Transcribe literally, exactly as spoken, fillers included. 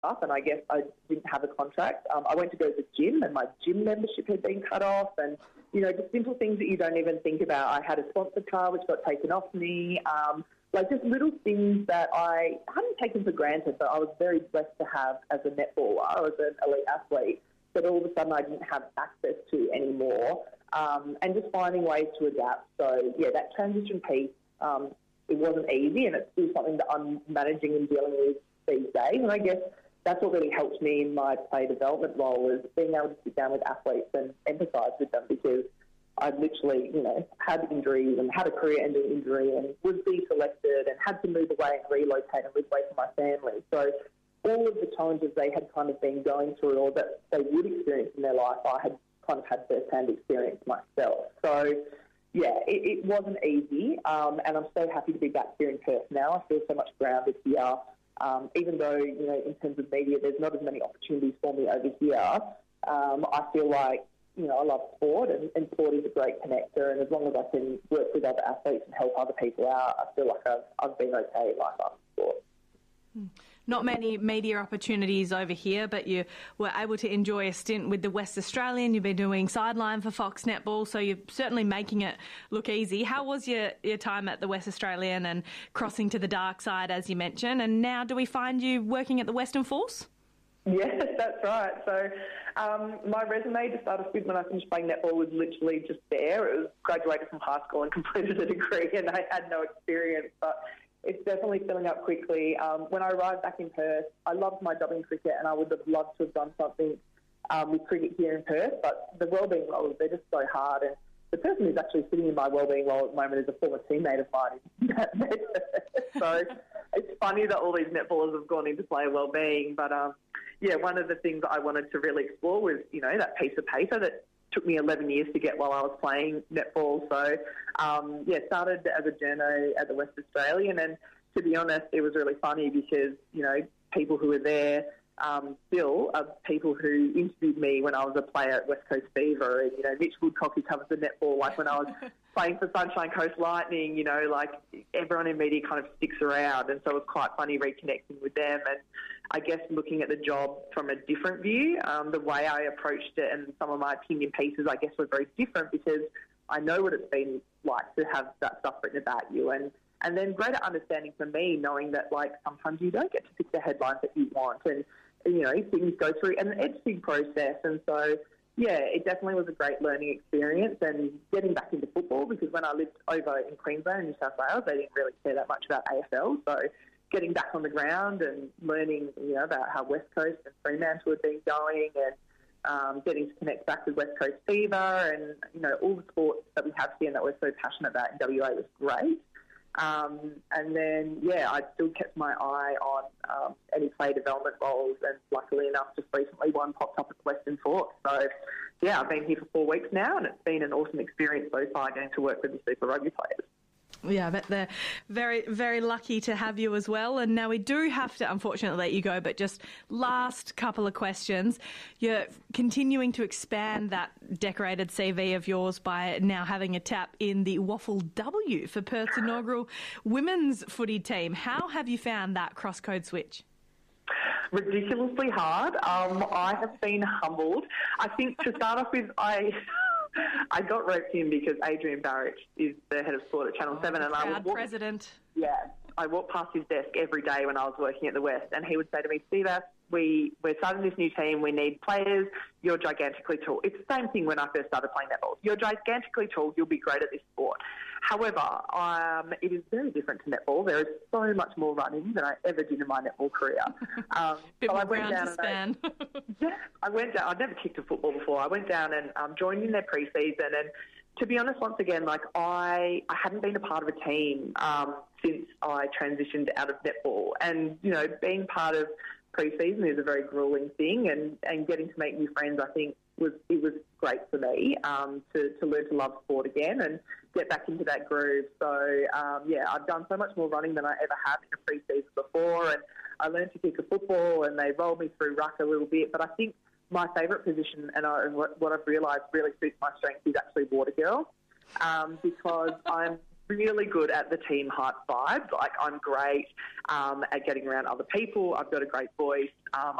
up, and I guess I didn't have a contract. Um, I went to go to the gym, and my gym membership had been cut off, and, you know, just simple things that you don't even think about. I had a sponsored car which got taken off me, um, like just little things that I hadn't taken for granted, but I was very blessed to have as a netballer, as an elite athlete, that all of a sudden I didn't have access to anymore, um, and just finding ways to adapt. So, yeah, that transition piece, um, it wasn't easy, and it's still something that I'm managing and dealing with these days. And I guess that's what really helped me in my play development role, is being able to sit down with athletes and empathise with them, because I'd literally, you know, had injuries and had a career-ending injury and was deselected and had to move away and relocate and live away from my family. So all of the challenges they had kind of been going through, or that they would experience in their life, I had kind of had first-hand experience myself. So, yeah, it, it wasn't easy, um, and I'm so happy to be back here in Perth now. I feel so much grounded here. Um, even though, you know, in terms of media, there's not as many opportunities for me over here, um, I feel like, you know, I love sport, and, and sport is a great connector, and as long as I can work with other athletes and help other people out, I feel like I've, I've been okay in life after sport. Not many media opportunities over here, but you were able to enjoy a stint with the West Australian. You've been doing sideline for Fox Netball, so you're certainly making it look easy. How was your, your time at the West Australian and crossing to the dark side, as you mentioned? And now do we find you working at the Western Force? Yes, that's right. So um, my resume to start off with when I finished playing netball was literally just there. It was graduated from high school and completed a degree, and I had no experience, but it's definitely filling up quickly. Um, when I arrived back in Perth, I loved my job in cricket, and I would have loved to have done something um, with cricket here in Perth, but the wellbeing roles, they're just so hard. And the person who's actually sitting in my wellbeing role at the moment is a former teammate of mine. So it's funny that all these netballers have gone into player wellbeing, but um, yeah, one of the things that I wanted to really explore was, you know, that piece of paper that took me eleven years to get while I was playing netball. So, um, yeah, started as a journo at the West Australian, and to be honest, it was really funny because, you know, people who were there um, still are people who interviewed me when I was a player at West Coast Fever, and, you know, Mitch Woodcock, who covers the netball, like when I was playing for Sunshine Coast Lightning, you know, like everyone in media kind of sticks around, and so it was quite funny reconnecting with them. And I guess looking at the job from a different view, um, the way I approached it and some of my opinion pieces, I guess, were very different, because I know what it's been like to have that stuff written about you. And, and then greater understanding for me, knowing that, like, sometimes you don't get to pick the headlines that you want, and, you know, things go through an editing process. And so, yeah, it definitely was a great learning experience, and getting back into football, because when I lived over in Queensland and New South Wales, they didn't really care that much about A F L. So getting back on the ground and learning, you know, about how West Coast and Fremantle had been going, and um, getting to connect back with West Coast Fever, and, you know, all the sports that we have here and that we're so passionate about in W A was great. Um, and then, yeah, I still kept my eye on um, any play development roles, and luckily enough, just recently one popped up at the Western Force. So, yeah, I've been here for four weeks now, and it's been an awesome experience so far getting to work with the Super Rugby players. Yeah, I bet they're very, very lucky to have you as well. And now we do have to, unfortunately, let you go, but just last couple of questions. You're continuing to expand that decorated C V of yours by now having a tap in the Waffle W for Perth's inaugural women's footy team. How have you found that cross-code switch? Ridiculously hard. Um, I have been humbled. I think to start off with, I... I got roped in because Adrian Barrett is the head of sport at Channel oh, seven, and I proud would walk, president. Yeah, I walked past his desk every day when I was working at the West, and he would say to me, "Steva, we we're starting this new team. We need players. You're gigantically tall." It's the same thing when I first started playing netball. You're gigantically tall. You'll be great at this sport. However, um, it is very different to netball. There is so much more running than I ever did in my netball career. Um, Bit so more I went ground down to span. I, yeah, I went down. I'd never kicked a football before. I went down and um, joined in their pre-season. And to be honest, once again, like I, I hadn't been a part of a team um, since I transitioned out of netball. And, you know, being part of pre-season is a very grueling thing, and, and getting to make new friends, I think, was it was great for me um, to, to learn to love sport again and get back into that groove. So, um, yeah, I've done so much more running than I ever have in a pre-season before, and I learned to kick a football, and they rolled me through ruck a little bit. But I think my favourite position, and I, what I've realised really suits my strength, is actually water girl, um, because I'm really good at the team hype vibe. Like, I'm great um, at getting around other people. I've got a great voice. Um,